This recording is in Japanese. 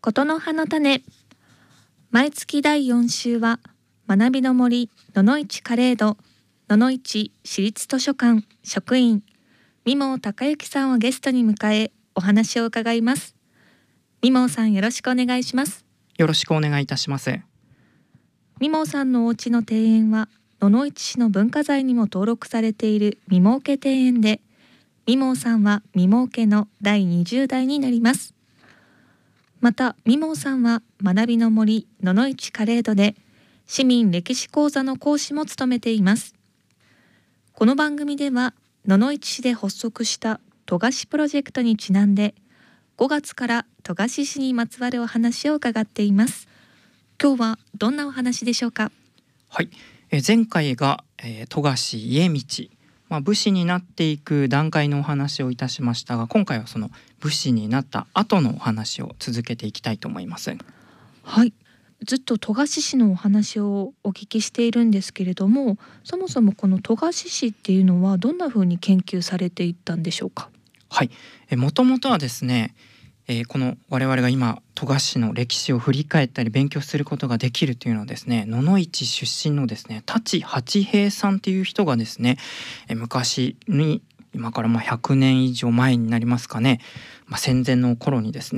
ことの葉の種。毎月第4週は学びの森野々市カレード野々市市立図書館職員三毛孝之さんをゲストに迎えお話を伺います。三毛さん、よろしくお願いします。 よろしくお願いいたします。 三毛さんのお家の庭園は野々市市の文化財にも登録されている三毛家庭園で、三毛さんは三毛家の第20代になります。また三毛さんは学びの森野々市カレードで市民歴史講座の講師も務めています。この番組では野々市市で発足した戸菓子プロジェクトにちなんで5月から戸菓子市にまつわるお話を伺っています。今日はどんなお話でしょうか。 はい、前回が、戸菓子家道、武士になっていく段階のお話をいたしましたが、今回はその武士になった後のお話を続けていきたいと思います。 はい、ずっと戸菓子市のお話をお聞きしているんですけれども、そもそもこの戸菓子市っていうのはどんなふうに研究されていったんでしょうか。 はい、もともとはですね、この我々が今戸菓子の歴史を振り返ったり勉強することができるというのはですね、野々市出身のですね舘八平さんという人がですね、昔に今から100年以上前になりますかね、戦前の頃にですね